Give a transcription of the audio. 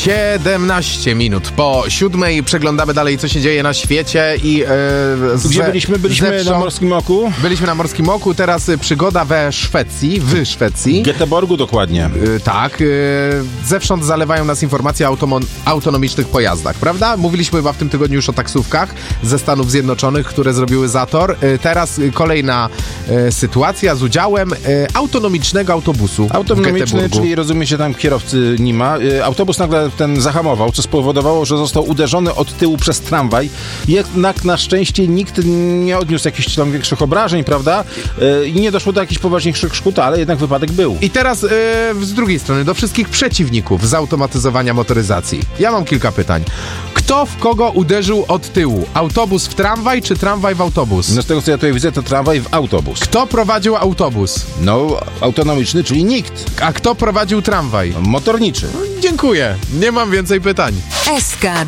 17 minut po 7 przeglądamy dalej, co się dzieje na świecie i gdzie byliśmy? Byliśmy na Morskim Oku. Byliśmy na Morskim Oku, teraz przygoda w Szwecji. W Göteborgu dokładnie. Tak. Zewsząd zalewają nas informacje o autonomicznych pojazdach, prawda? Mówiliśmy chyba w tym tygodniu już o taksówkach ze Stanów Zjednoczonych, które zrobiły zator. Teraz kolejna sytuacja z udziałem autonomicznego autobusu. Autonomiczny, czyli rozumie się tam kierowcy nie ma. Autobus nagle ten zahamował, co spowodowało, że został uderzony od tyłu przez tramwaj. Jednak na szczęście nikt nie odniósł jakichś tam większych obrażeń, prawda? I nie doszło do jakichś poważniejszych szkód, ale jednak wypadek był. I teraz z drugiej strony do wszystkich przeciwników zautomatyzowania motoryzacji. Ja mam kilka pytań. Kto w kogo uderzył od tyłu? Autobus w tramwaj czy tramwaj w autobus? No z tego co ja tutaj widzę, to tramwaj w autobus. Kto prowadził autobus? No, autonomiczny, czyli nikt. A kto prowadził tramwaj? Motorniczy. Dziękuję. Nie mam więcej pytań. SK